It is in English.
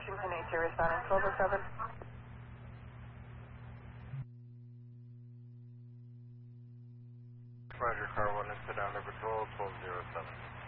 Washington 82 responding 1207. Roger, car 1 is sit down, number 12, 1207.